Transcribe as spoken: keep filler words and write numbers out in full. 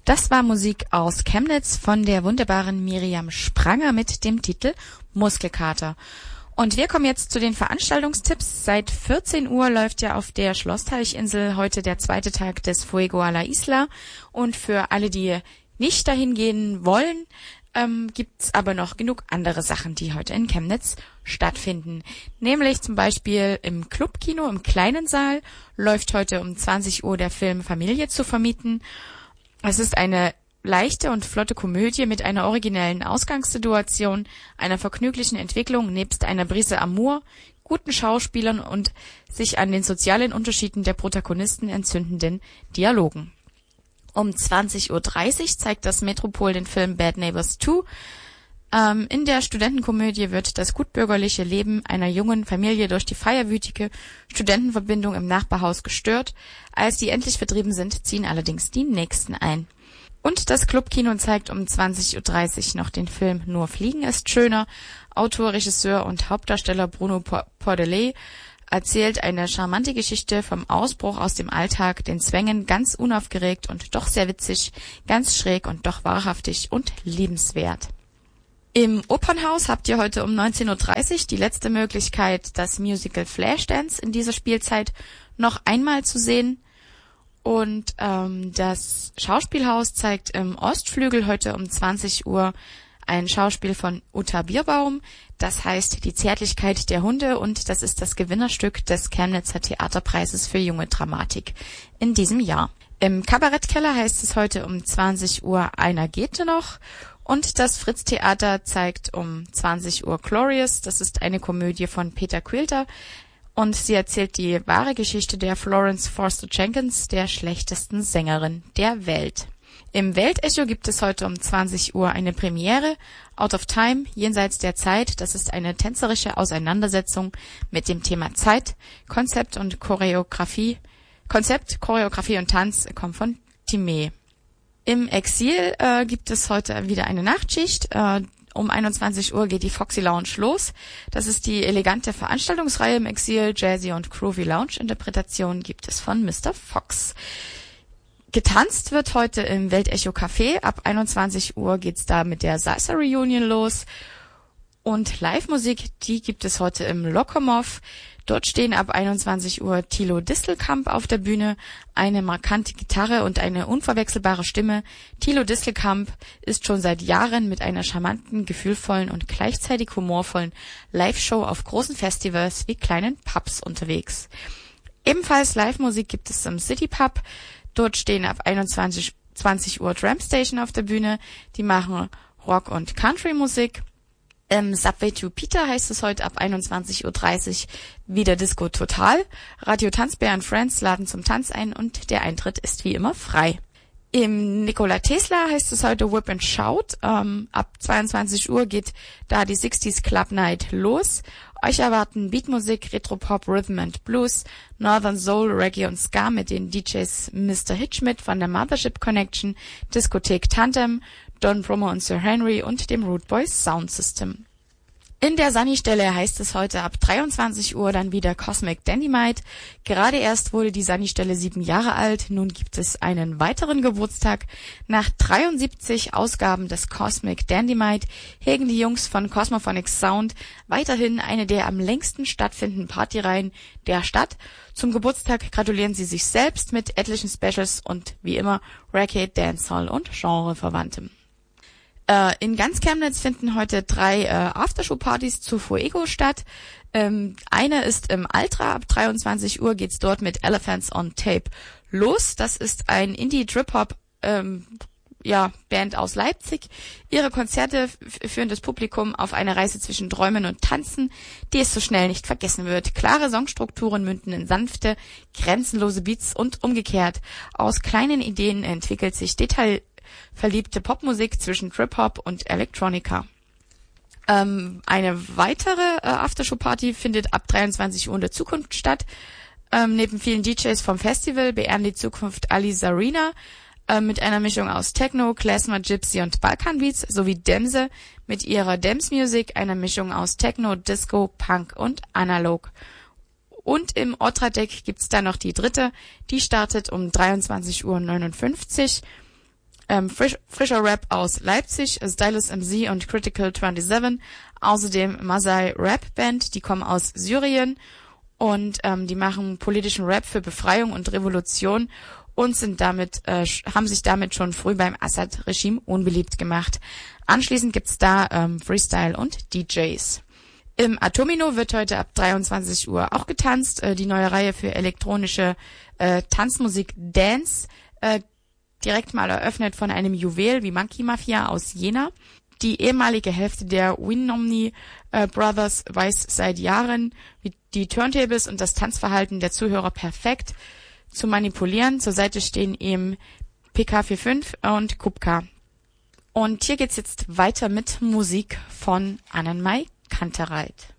Das war Musik aus Chemnitz von der wunderbaren Miriam Spranger mit dem Titel Muskelkater. Und wir kommen jetzt zu den Veranstaltungstipps. Seit vierzehn Uhr läuft ja auf der Schlossteichinsel heute der zweite Tag des Fuego a la Isla. Und für alle, die nicht dahin gehen wollen, ähm, gibt's aber noch genug andere Sachen, die heute in Chemnitz stattfinden. Nämlich zum Beispiel im Clubkino im kleinen Saal läuft heute um zwanzig Uhr der Film Familie zu vermieten. Es ist eine leichte und flotte Komödie mit einer originellen Ausgangssituation, einer vergnüglichen Entwicklung nebst einer Brise Amour, guten Schauspielern und sich an den sozialen Unterschieden der Protagonisten entzündenden Dialogen. Um zwanzig Uhr dreißig zeigt das Metropol den Film Bad Neighbors zwei. Ähm, in der Studentenkomödie wird das gutbürgerliche Leben einer jungen Familie durch die feierwütige Studentenverbindung im Nachbarhaus gestört. Als die endlich vertrieben sind, ziehen allerdings die Nächsten ein. Und das Clubkino zeigt um zwanzig Uhr dreißig noch den Film Nur Fliegen ist schöner. Autor, Regisseur und Hauptdarsteller Bruno Pordelet erzählt eine charmante Geschichte vom Ausbruch aus dem Alltag, den Zwängen, ganz unaufgeregt und doch sehr witzig, ganz schräg und doch wahrhaftig und liebenswert. Im Opernhaus habt ihr heute um neunzehn Uhr dreißig die letzte Möglichkeit, das Musical Flashdance in dieser Spielzeit noch einmal zu sehen. Und ähm, das Schauspielhaus zeigt im Ostflügel heute um zwanzig Uhr ein Schauspiel von Uta Bierbaum. Das heißt Die Zärtlichkeit der Hunde und das ist das Gewinnerstück des Chemnitzer Theaterpreises für junge Dramatik in diesem Jahr. Im Kabarettkeller heißt es heute um zwanzig Uhr Einer geht noch. Und das Fritz-Theater zeigt um zwanzig Uhr Glorious. Das ist eine Komödie von Peter Quilter. Und sie erzählt die wahre Geschichte der Florence Foster Jenkins, der schlechtesten Sängerin der Welt. Im Weltecho gibt es heute um zwanzig Uhr eine Premiere. Out of Time, jenseits der Zeit. Das ist eine tänzerische Auseinandersetzung mit dem Thema Zeit. Konzept und Choreografie. Konzept, Choreografie und Tanz kommen von Timé. Im Exil äh, gibt es heute wieder eine Nachtschicht. Äh, um einundzwanzig Uhr geht die Foxy Lounge los. Das ist die elegante Veranstaltungsreihe im Exil. Jazzy und Groovy Lounge Interpretation gibt es von Mister Fox. Getanzt wird heute im Weltecho Café. Ab einundzwanzig Uhr geht's da mit der Salsa Reunion los. Und Live-Musik, die gibt es heute im Lokomov. Dort stehen ab einundzwanzig Uhr Thilo Distelkamp auf der Bühne, eine markante Gitarre und eine unverwechselbare Stimme. Thilo Distelkamp ist schon seit Jahren mit einer charmanten, gefühlvollen und gleichzeitig humorvollen Live-Show auf großen Festivals wie kleinen Pubs unterwegs. Ebenfalls Live-Musik gibt es im City Pub. Dort stehen ab einundzwanzig Uhr Drum Station auf der Bühne. Die machen Rock- und Country-Musik. Im Subway to Peter heißt es heute ab einundzwanzig Uhr dreißig wieder Disco Total. Radio Tanzbär und Friends laden zum Tanz ein und der Eintritt ist wie immer frei. Im Nikola Tesla heißt es heute Whip and Shout. Ähm, ab zweiundzwanzig Uhr geht da die sechziger Club Night los. Euch erwarten Beatmusik, Retropop, Rhythm and Blues, Northern Soul, Reggae und Ska mit den D Js Mister Hitchmit von der Mothership Connection, Diskothek Tandem, Don Brummer und Sir Henry und dem Root Boys Sound System. In der Sunny-Stelle heißt es heute ab dreiundzwanzig Uhr dann wieder Cosmic Dynamite. Gerade erst wurde die Sunny-Stelle sieben Jahre alt, nun gibt es einen weiteren Geburtstag. Nach dreiundsiebzig Ausgaben des Cosmic Dynamite hegen die Jungs von Cosmophonics Sound weiterhin eine der am längsten stattfindenden Partyreihen der Stadt. Zum Geburtstag gratulieren sie sich selbst mit etlichen Specials und wie immer Reggae, Dancehall und Genreverwandtem. Äh, in ganz Chemnitz finden heute drei äh, Aftershow-Partys zu Fuego statt. Ähm, eine ist im Altra, ab dreiundzwanzig Uhr geht's dort mit Elephants on Tape los. Das ist ein Indie-Trip-Hop ähm, ja, Band aus Leipzig. Ihre Konzerte f- führen das Publikum auf eine Reise zwischen Träumen und Tanzen, die es so schnell nicht vergessen wird. Klare Songstrukturen münden in sanfte, grenzenlose Beats und umgekehrt. Aus kleinen Ideen entwickelt sich Detail verliebte Popmusik zwischen Trip-Hop und Electronica. Ähm, eine weitere äh, Aftershow-Party findet ab dreiundzwanzig Uhr in der Zukunft statt. Ähm, neben vielen D Js vom Festival beehren die Zukunft Ali Zarina äh, mit einer Mischung aus Techno, Klezmer, Gypsy und Balkanbeats sowie Demse mit ihrer Dems Music, einer Mischung aus Techno, Disco, Punk und Analog. Und im Otra-Deck gibt's dann noch die dritte, die startet um dreiundzwanzig Uhr neunundfünfzig. ähm, frisch, frischer Rap aus Leipzig, Stylus M C und Critical siebenundzwanzig. Außerdem Masai Rap Band, die kommen aus Syrien und ähm, die machen politischen Rap für Befreiung und Revolution und sind damit äh, haben sich damit schon früh beim Assad-Regime unbeliebt gemacht. Anschließend gibt's da ähm, Freestyle und D Js. Im Atomino wird heute ab dreiundzwanzig Uhr auch getanzt. Äh, die neue Reihe für elektronische äh, Tanzmusik Dance, äh, direkt mal eröffnet von einem Juwel wie Monkey Mafia aus Jena. Die ehemalige Hälfte der Winomni äh, Brothers weiß seit Jahren, wie die Turntables und das Tanzverhalten der Zuhörer perfekt zu manipulieren. Zur Seite stehen ihm P K fünfundvierzig und Kupka. Und hier geht's jetzt weiter mit Musik von Annenmai Kantereit.